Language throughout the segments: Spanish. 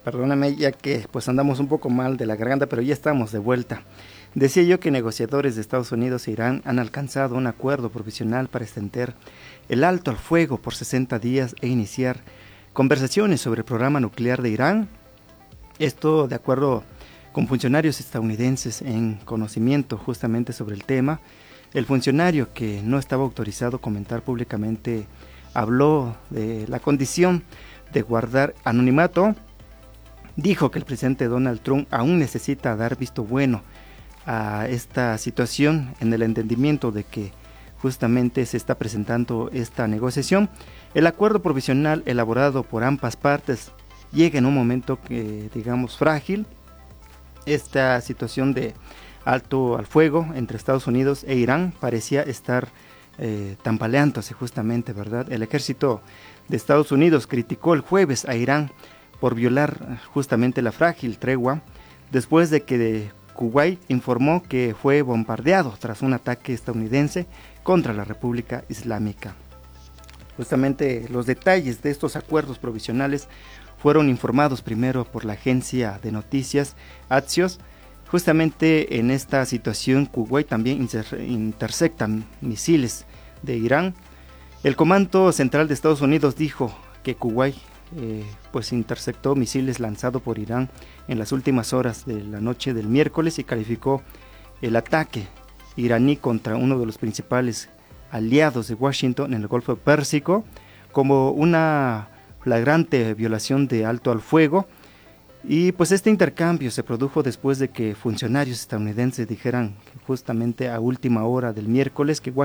Perdóname, ya que pues andamos un poco mal de la garganta, pero ya estamos de vuelta. Decía yo que negociadores de Estados Unidos e Irán han alcanzado un acuerdo provisional para extender el alto al fuego por 60 días e iniciar conversaciones sobre el programa nuclear de Irán. Esto de acuerdo con funcionarios estadounidenses en conocimiento justamente sobre el tema. El funcionario, que no estaba autorizado a comentar públicamente, habló de la condición de guardar anonimato. Dijo que el presidente Donald Trump aún necesita dar visto bueno a esta situación en el entendimiento de que justamente se está presentando esta negociación. El acuerdo provisional elaborado por ambas partes llega en un momento que, digamos, frágil. Esta situación de alto al fuego entre Estados Unidos e Irán parecía estar tambaleándose justamente, ¿verdad? El ejército de Estados Unidos criticó el jueves a Irán por violar justamente la frágil tregua después de que Kuwait informó que fue bombardeado tras un ataque estadounidense contra la República Islámica. Justamente los detalles de estos acuerdos provisionales fueron informados primero por la agencia de noticias Axios. Justamente en esta situación, Kuwait también intercepta misiles de Irán. El Comando Central de Estados Unidos dijo que Kuwait pues interceptó misiles lanzados por Irán en las últimas horas de la noche del miércoles y calificó el ataque iraní contra uno de los principales aliados de Washington en el Golfo Pérsico como una flagrante violación de alto al fuego. Y pues este intercambio se produjo después de que funcionarios estadounidenses dijeran justamente a última hora del miércoles que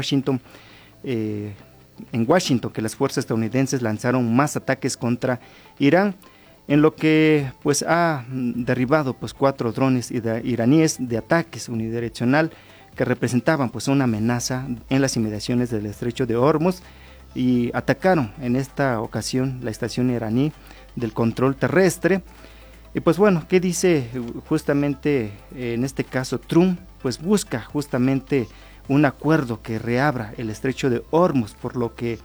en Washington que las fuerzas estadounidenses lanzaron más ataques contra Irán, en lo que pues ha derribado pues 4 drones iraníes de ataques unidireccional que representaban pues una amenaza en las inmediaciones del estrecho de Hormuz, y atacaron en esta ocasión la estación iraní del control terrestre. Y pues bueno, ¿qué dice justamente en este caso Trump? Pues busca justamente un acuerdo que reabra el estrecho de Hormuz, por lo que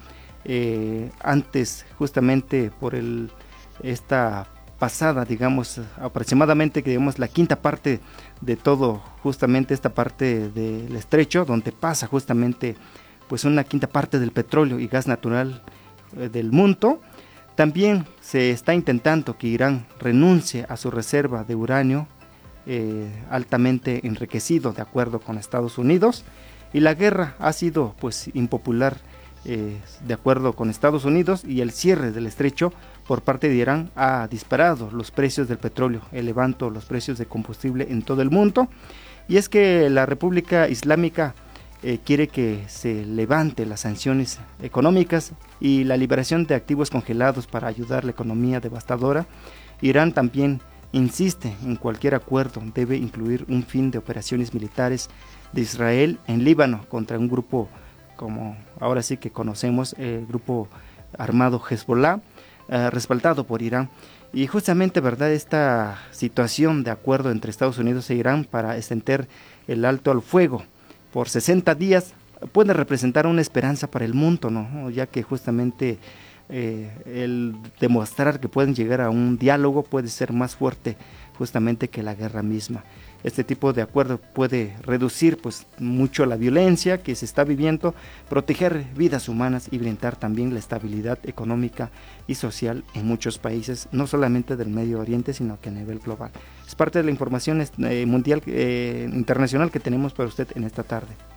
antes justamente por esta pasada, digamos, aproximadamente que digamos la quinta parte de todo justamente esta parte del estrecho, donde pasa justamente pues una quinta parte del petróleo y gas natural del mundo. También se está intentando que Irán renuncie a su reserva de uranio altamente enriquecido de acuerdo con Estados Unidos, y la guerra ha sido pues impopular de acuerdo con Estados Unidos, y el cierre del estrecho por parte de Irán ha disparado los precios del petróleo, elevando los precios de combustible en todo el mundo. Y es que la República Islámica quiere que se levante las sanciones económicas y la liberación de activos congelados para ayudar a la economía devastadora. Irán también insiste en cualquier acuerdo debe incluir un fin de operaciones militares de Israel en Líbano contra un grupo como ahora sí que conocemos, el grupo armado Hezbollah, respaldado por Irán. Y justamente, ¿verdad?, esta situación de acuerdo entre Estados Unidos e Irán para extender el alto al fuego por 60 días puede representar una esperanza para el mundo, ¿no? Ya que justamente el demostrar que pueden llegar a un diálogo puede ser más fuerte justamente que la guerra misma. Este tipo de acuerdo puede reducir pues mucho la violencia que se está viviendo, proteger vidas humanas y brindar también la estabilidad económica y social en muchos países, no solamente del Medio Oriente, sino que a nivel global. Es parte de la información mundial, internacional que tenemos para usted en esta tarde.